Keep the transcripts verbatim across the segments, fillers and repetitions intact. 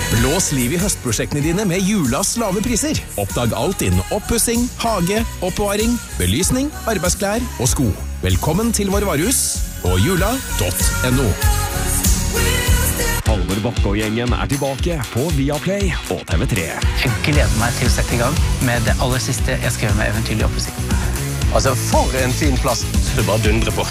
Blås liv i høstprosjektene dine med Julas lave priser. Oppdag alt innen oppussing, hage, oppbevaring, belysning, arbeidsklær og sko. Velkommen til vår varehus på jula punktum no. Halvor Bakke og gjengen er tilbake på Viaplay og T V tre. Jeg gleder meg til å sette i gang med det aller siste jeg skrev med Eventyrlig oppussing. Altså, for en fin plass. Du bare dundrer på.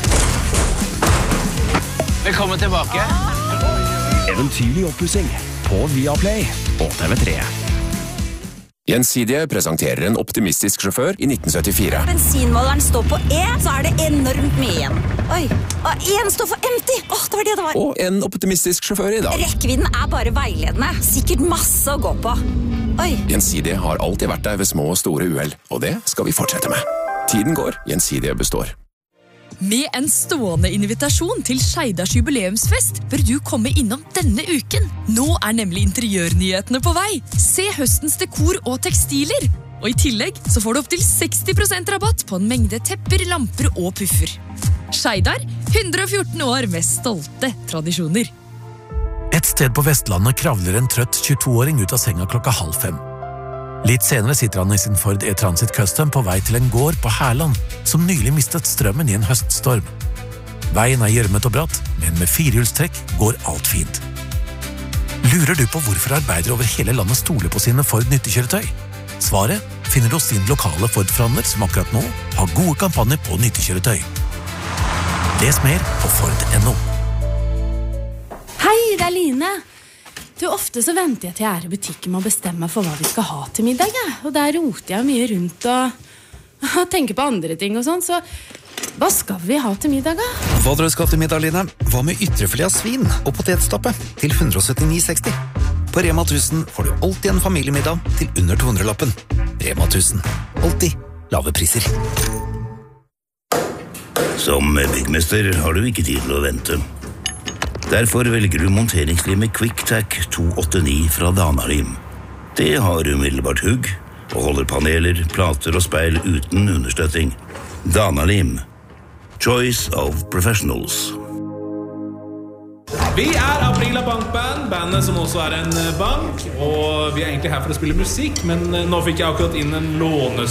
Velkommen tilbake. Eventyrlig oppussing på Viaplay og T V tre. Gjensidige presenterer en optimistisk sjåfør i nitten syttifire. Bensinmåleren står på E, så er det enormt mye igjen. Oi, og en står for empty. Åh, det var det det var. Og en optimistisk sjåfør i dag. Rekkevidden er bare veiledende. Sikkert masse å gå på. Oi. Gjensidige har alltid vært der ved små og store uheld, og det skal vi fortsette med. Tiden går, Gjensidige består. Med en stående invitasjon til Skeidars jubileumsfest bør du komme innom denne uken. Nå er nemlig interiørnyhetene på vei. Se høstens dekor og tekstiler. Og i tillegg så får du opp til seksti prosent rabatt på en mengde tepper, lamper og puffer. Skeidar, hundre og fjorten år med stolte tradisjoner. Et sted på Vestlandet kravler en trøtt tjueto-åring ut av senga klokka halv fem. Litt senere sitter han i sin Ford E-Transit Custom på vei til en gård på Herland, som nylig mistet strømmen i en høststorm. Veien er gjørmet og bratt, men med firehjulstrekk går alt fint. Lurer du på hvorfor arbeidere over hele landet stoler på sine Ford nyttekjøretøy? Svaret finner du hos din lokale Ford-forhandler som akkurat nå har gode kampanjer på nyttekjøretøy. Les mer på Ford punktum no. Hei, det er Line. Du, ofte så venter jeg til jeg er i butikken med å bestemme meg for hva vi skal ha til middag, ja. Og der roter jeg mye rundt og, og tenker på andre ting og sånn, så hva skal vi ha til middag, da? Hva dere skal til middag, Line? Hva med ytrefilet av svin og potetstappe til hundre og syttini seksti? På Rema tusen får du alltid en familiemiddag til under to hundre lappen. Rema tusen. Alltid lave priser. Som byggmester har du ikke tid til å vente. Derfor velger du monteringslimet QuickTac to åttini fra Danalim. Det har umiddelbart hugg og holder paneler, plater og speil uten understøtting. Danalim. Choice of professionals. Vi er Aprila Bankband, bandet som også er en bank, og vi er egentlig her for å spille musikk, men nå fikk jeg akkurat inn en låne